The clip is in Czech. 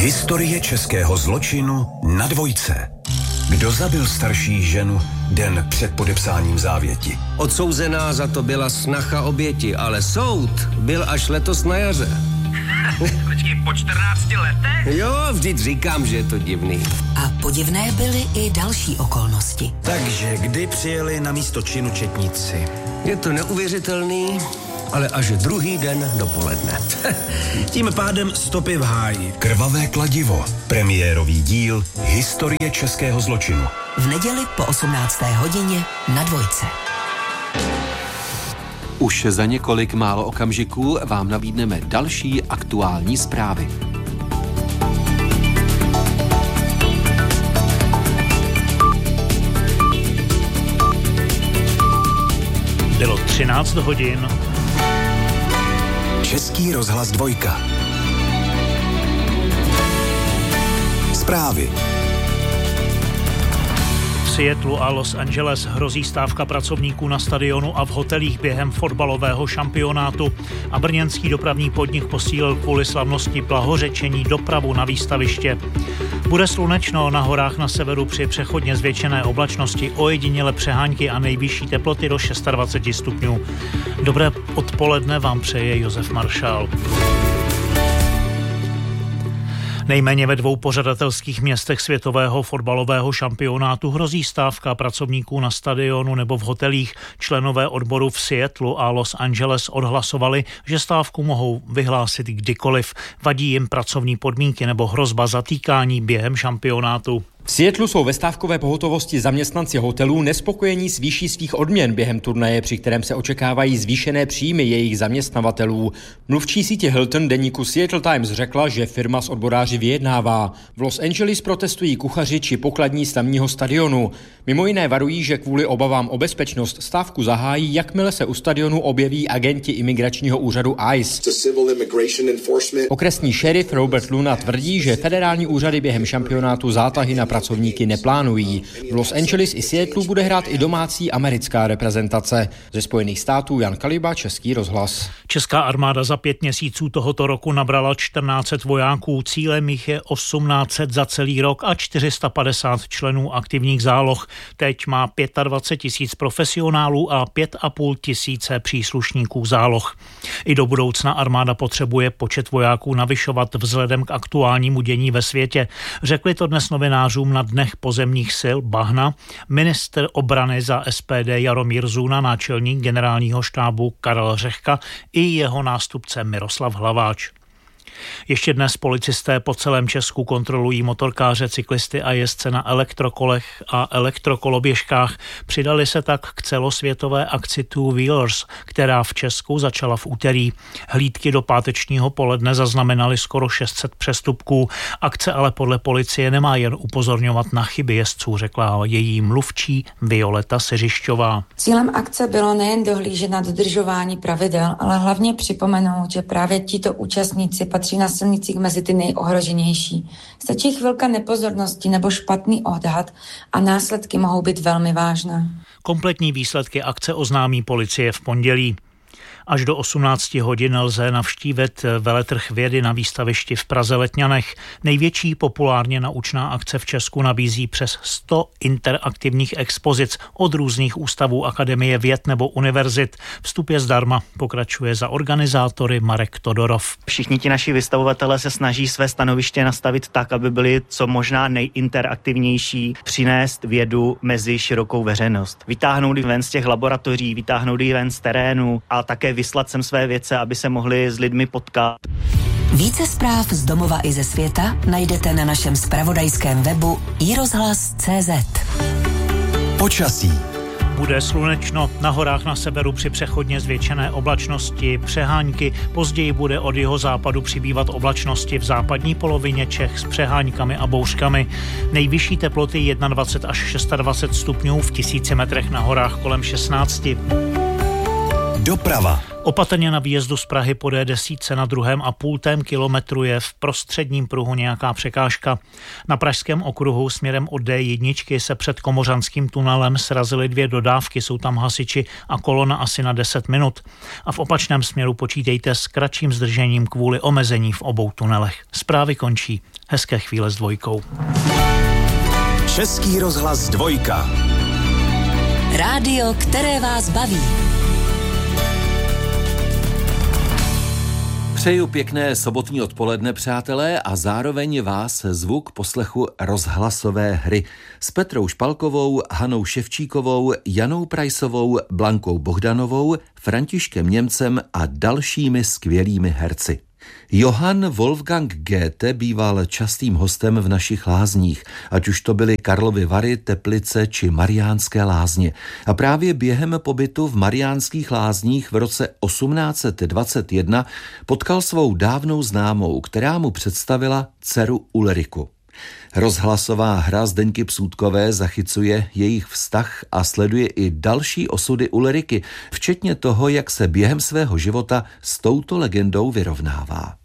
Historie českého zločinu na Dvojce. Kdo zabil starší ženu den před podepsáním závěti? Odsouzená za to byla snacha oběti, ale soud byl až letos na jaře. Počkej, po 14 letech? Jo, vždyť říkám, že je to divný. A podivné byly i další okolnosti. Takže kdy přijeli na místo činu četníci? Je to neuvěřitelný, ale až druhý den dopoledne. Tím pádem stopy v háji. Krvavé kladivo. Premiérový díl Historie českého zločinu. V neděli po 18. hodině na Dvojce. Už za několik málo okamžiků vám nabídneme další aktuální zprávy. Bylo 13 hodin. Český rozhlas Dvojka. Zprávy. V Seattlu a Los Angeles hrozí stávka pracovníků na stadionu a v hotelích během fotbalového šampionátu. A brněnský dopravní podnik posílil kvůli slavnosti blahořečení dopravu na výstaviště. Bude slunečno, na horách na severu při přechodně zvětšené oblačnosti ojediněle přehánky a nejvyšší teploty do 26 stupňů. Dobré odpoledne vám přeje Josef Maršál. Nejméně ve 2 pořadatelských městech světového fotbalového šampionátu hrozí stávka pracovníků na stadionu nebo v hotelích. Členové odboru v Seattlu a Los Angeles odhlasovali, že stávku mohou vyhlásit kdykoliv. Vadí jim pracovní podmínky nebo hrozba zatýkání během šampionátu. V Seattlu jsou ve stávkové pohotovosti zaměstnanci hotelů nespokojení s výší svých odměn během turnaje, při kterém se očekávají zvýšené příjmy jejich zaměstnavatelů. Mluvčí sítě Hilton deníku Seattle Times řekla, že firma s odboráři vyjednává. V Los Angeles protestují kuchaři či pokladní z tamního stadionu. Mimo jiné varují, že kvůli obavám o bezpečnost stávku zahájí, jakmile se u stadionu objeví agenti imigračního úřadu ICE. Okresní šerif Robert Luna tvrdí, že federální úřady během šampionátu zátahy na pracovníky neplánují. V Los Angeles i Seattlu bude hrát i domácí americká reprezentace. Ze Spojených států Jan Kaliba, Český rozhlas. Česká armáda za 5 měsíců tohoto roku nabrala 1400 vojáků, cílem jich je 1800 za celý rok a 450 členů aktivních záloh. Teď má 25 000 profesionálů a 5 500 příslušníků záloh. I do budoucna armáda potřebuje počet vojáků navyšovat vzhledem k aktuálnímu dění ve světě. Řekli to dnes novinářům na Dnech pozemních sil Bahna ministr obrany za SPD Jaromír Zuna, náčelník generálního štábu Karel Řehka i jeho nástupce Miroslav Hlaváč. Ještě dnes policisté po celém Česku kontrolují motorkáře, cyklisty a jezdce na elektrokolech a elektrokoloběžkách. Přidali se tak k celosvětové akci Two Wheelers, která v Česku začala v úterý. Hlídky do pátečního poledne zaznamenaly skoro 600 přestupků. Akce ale podle policie nemá jen upozorňovat na chyby jezdců, řekla její mluvčí Violeta Seřišťová. Cílem akce bylo nejen dohlížet na dodržování pravidel, ale hlavně připomenout, že právě tito účastníci patří na silnicích mezi ty nejohroženější. Stačí chvilka nepozornosti nebo špatný odhad a následky mohou být velmi vážné. Kompletní výsledky akce oznámí policie v pondělí. Až do 18 hodin lze navštívit veletrh vědy na výstavišti v Praze Letňanech. Největší populárně naučná akce v Česku nabízí přes 100 interaktivních expozic od různých ústavů Akademie věd nebo univerzit. Vstup je zdarma, pokračuje za organizátory Marek Todorov. Všichni ti naši vystavovatelé se snaží své stanoviště nastavit tak, aby byly co možná nejinteraktivnější, přinést vědu mezi širokou veřejnost. Vytáhnout ji ven z těch laboratoří, vytáhnout ji ven z terénu a také vyslat sem své vědce, aby se mohli s lidmi potkat. Více zpráv z domova i ze světa najdete na našem zpravodajském webu iRozhlas.cz. Počasí. Bude slunečno, na horách na severu při přechodně zvětšené oblačnosti přehánky, později bude od jihozápadu přibývat oblačnosti v západní polovině Čech s přehánkami a bouřkami. Nejvyšší teploty 21 až 26 stupňů, v 1000 metrech na horách kolem 16. Doprava. Opatrně na výjezdu z Prahy po D10 na 2,5 kilometru je v prostředním pruhu nějaká překážka. Na pražském okruhu směrem od D1 se před Komořanským tunelem srazily 2 dodávky, jsou tam hasiči a kolona asi na 10 minut. A v opačném směru počítejte s kratším zdržením kvůli omezení v obou tunelech. Zprávy končí. Hezké chvíle s Dvojkou. Český rozhlas Dvojka. Rádio, které vás baví. Přeju pěkné sobotní odpoledne, přátelé, a zároveň vás zvu k poslechu rozhlasové hry s Petrou Špalkovou, Hanou Ševčíkovou, Janou Prajsovou, Blankou Bohdanovou, Františkem Němcem a dalšími skvělými herci. Johann Wolfgang Goethe býval častým hostem v našich lázních, ať už to byly Karlovy Vary, Teplice či Mariánské lázně. A právě během pobytu v Mariánských lázních v roce 1821 potkal svou dávnou známou, která mu představila dceru Ulriku. Rozhlasová hra Zdeňky Psůtkové zachycuje jejich vztah a sleduje i další osudy Ulriky, včetně toho, jak se během svého života s touto legendou vyrovnává.